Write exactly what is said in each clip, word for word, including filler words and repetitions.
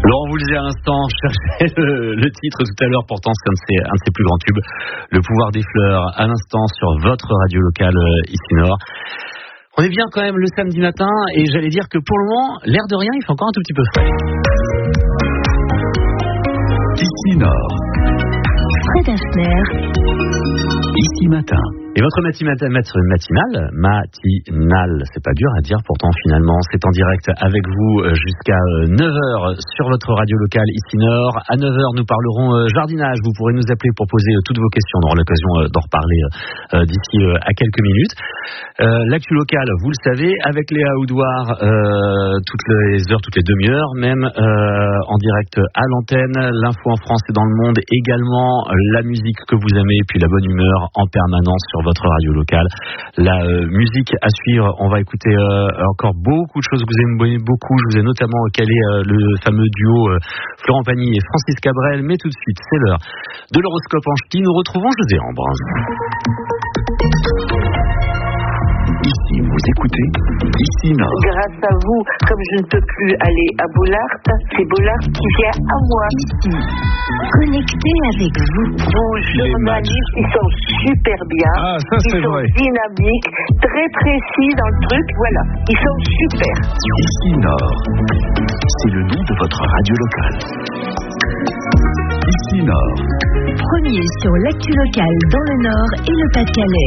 Laurent, vous le disiez à l'instant, je cherchais le, le titre tout à l'heure, pourtant c'est un de, ses, un de ses plus grands tubes, Le pouvoir des fleurs, à l'instant sur votre radio locale euh, ici Nord. On est bien quand même le samedi matin et j'allais dire que pour le moment, l'air de rien, il fait encore un tout petit peu frais. Ici Nord. Fred Hafner. Ici matin. Et votre matinale, matinale, matinale, c'est pas dur à dire pourtant finalement, c'est en direct avec vous jusqu'à neuf heures sur votre radio locale ici Nord. À neuf heures, nous parlerons jardinage. Vous pourrez nous appeler pour poser toutes vos questions. On aura l'occasion d'en reparler d'ici à quelques minutes. Euh, L'actu locale, vous le savez, avec Léa Oudouard, euh, toutes les heures, toutes les demi-heures, même euh, en direct à l'antenne. L'info en France et dans le monde également. La musique que vous aimez, puis la bonne humeur en permanence sur votre radio locale. La euh, musique à suivre, on va écouter euh, encore beaucoup de choses que vous aimez beaucoup. Je vous ai notamment calé euh, le fameux duo euh, Florent Pagny et Francis Cabrel. Mais tout de suite, c'est l'heure de l'horoscope en ch'ti. Nous retrouvons José Ambre. Ici, vous écoutez Ici Nord. Grâce à vous, comme je ne peux plus aller à Bollard, c'est Bollard qui vient à moi. Ici, connecté avec vous. Vos journalistes, ils sont super bien. Ah, ça ils c'est sont vrai. dynamiques, très précis dans le truc. Voilà, ils sont super. Ici Nord. C'est le nom de votre radio locale. Ici Nord. Premier sur l'actu locale dans le Nord et le Pas-de-Calais.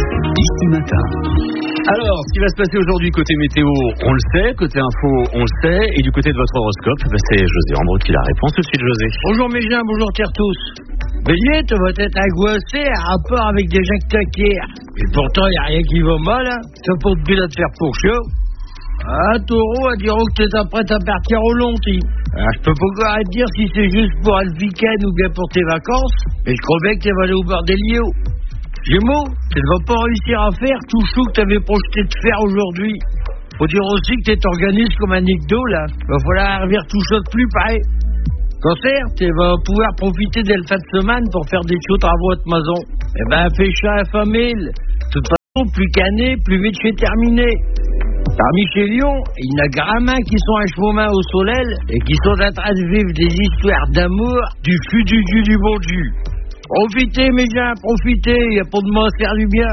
Ici matin. Alors, ce qui va se passer aujourd'hui côté météo, on le sait. Côté info, on le sait. Et du côté de votre horoscope, ben c'est José Ambre qui la réponse. Tout de suite, José. Bonjour mes gens, bonjour terre tous. Bélier, tu vas être angoissé à rapport avec des gens que t'acquiers. Et pourtant, il n'y a rien qui va mal, hein. Ça pour te bien à te faire pour chaud. Ah, taureau, elle dira que t'es prête à partir au long, ti. Alors, je peux pas encore te dire si c'est juste pour un week-end ou bien pour tes vacances, mais je crois bien que tu vas aller au bordelier. Gémeaux, tu ne vas pas réussir à faire tout chou que tu avais projeté de faire aujourd'hui. Faut dire aussi que tu t'organises comme un Nico, là. Va falloir revenir tout chaud de plus pareil. Cancer, tu vas pouvoir profiter des fins de semaine pour faire des chauds travaux à ta maison. Eh ben, fais chat à famille. De toute façon, plus qu'année, plus vite c'est terminé. Parmi chez Lyon, il y en a gramins qui sont à chemin au soleil et qui sont en train de vivre des histoires d'amour du fût du jus du bon jus. Profitez, mes gens, profitez, il n'y a pas de mal à faire du bien.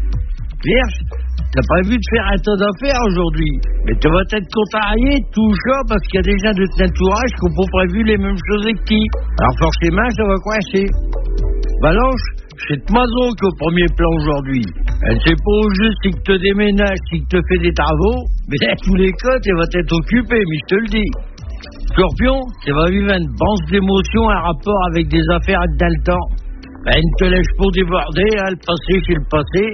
Vierge, t'as prévu de faire un tas d'affaires aujourd'hui, mais tu vas être contrarié, tout chaud, parce qu'il y a des gens de ton entourage qui n'ont pas prévu les mêmes choses que qui. Alors forcément, ça va coincer. Balance, c'est ta maison qui est au premier plan aujourd'hui. Elle ne sait pas au juste si tu te déménages, si tu te fais des travaux, mais dans tous les cas, tu vas être occupé, mais je te le dis. Scorpion, tu vas vivre une banque d'émotions en rapport avec des affaires dans le temps. Ben, ne te laisse pas déborder, hein, le passé c'est le passé.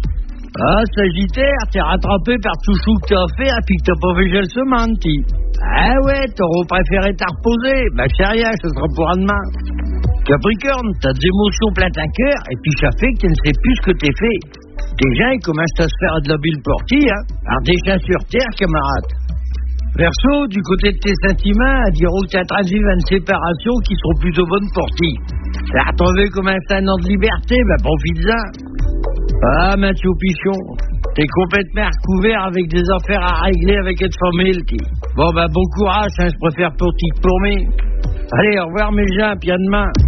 Ah, Sagittaire, t'es rattrapé par tout chou que t'as fait, et puis que t'as pas fait gel semaine, ti. Ah ouais, t'aurais préféré t'en reposer. Ben, c'est rien, ce sera pour demain. Capricorne, t'as des émotions plein un cœur, et puis ça fait que tu ne sais plus ce que t'es fait. Déjà, ils commencent à se faire de la bille portie, hein. Alors déjà sur terre, camarade. Verseau, du côté de tes sentiments, à dire que tu as en train de vivre une séparation qui seront plutôt bonnes pour ti. T'as retrouvé comme un instant de liberté, ben profite-en. Ah, Mathieu Pichon, t'es complètement recouvert avec des affaires à régler avec une famille, ti. Bon, ben bon courage, hein, je préfère pour ti que pour moi. Allez, au revoir mes gens, puis à demain.